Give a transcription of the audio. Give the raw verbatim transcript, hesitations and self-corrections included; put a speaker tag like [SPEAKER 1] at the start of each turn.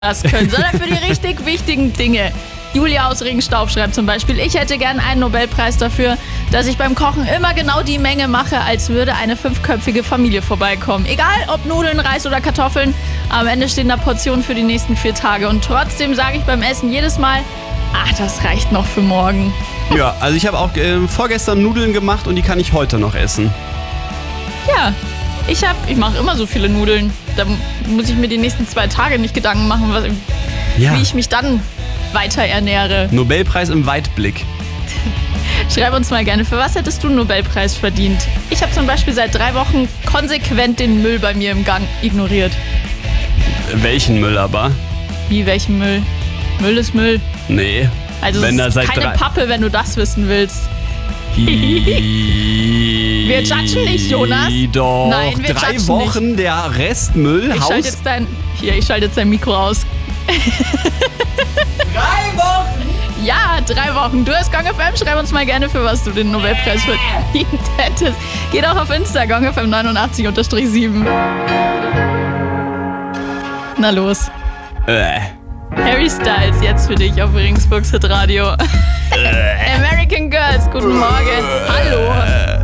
[SPEAKER 1] das können, sondern für die richtig wichtigen Dinge. Julia aus Regenstauf schreibt zum Beispiel, ich hätte gern einen Nobelpreis dafür, dass ich beim Kochen immer genau die Menge mache, als würde eine fünfköpfige Familie vorbeikommen. Egal ob Nudeln, Reis oder Kartoffeln, am Ende stehen da Portionen für die nächsten vier Tage. Und trotzdem sage ich beim Essen jedes Mal, ach, das reicht noch für morgen.
[SPEAKER 2] Ja, also ich habe auch äh, vorgestern Nudeln gemacht und die kann ich heute noch essen.
[SPEAKER 1] Ja, ich hab, ich mache immer so viele Nudeln. Da muss ich mir die nächsten zwei Tage nicht Gedanken machen, was,
[SPEAKER 2] Ja.
[SPEAKER 1] wie ich mich dann weiter ernähre.
[SPEAKER 2] Nobelpreis im Weitblick.
[SPEAKER 1] Schreib uns mal gerne, für was hättest du einen Nobelpreis verdient? Ich habe zum Beispiel seit drei Wochen konsequent den Müll bei mir im Gang ignoriert.
[SPEAKER 2] Welchen Müll aber?
[SPEAKER 1] Wie, welchen Müll? Müll ist Müll.
[SPEAKER 2] Nee.
[SPEAKER 1] Also
[SPEAKER 2] Wenn
[SPEAKER 1] es
[SPEAKER 2] da
[SPEAKER 1] ist
[SPEAKER 2] seit
[SPEAKER 1] keine
[SPEAKER 2] drei-
[SPEAKER 1] Pappe, wenn du das wissen willst.
[SPEAKER 2] Wir
[SPEAKER 1] judgen nicht, Jonas.
[SPEAKER 2] Doch,
[SPEAKER 1] Nein, wir
[SPEAKER 2] drei
[SPEAKER 1] judgen
[SPEAKER 2] Wochen der Restmüll.
[SPEAKER 1] Ich
[SPEAKER 2] Haus.
[SPEAKER 1] schalte jetzt dein, hier, ich schalte jetzt dein Mikro aus.
[SPEAKER 2] Drei Wochen?
[SPEAKER 1] Ja, drei Wochen. Du hast Gong F M. Schreib uns mal gerne, für was du den Nobelpreis verdient hättest. Geht auch auf Insta, Gong F M neunundachtzig sieben. Na los.
[SPEAKER 2] Äh.
[SPEAKER 1] Harry Styles jetzt für dich auf Regensburgs Hitradio. American Girls, guten Morgen. Hallo.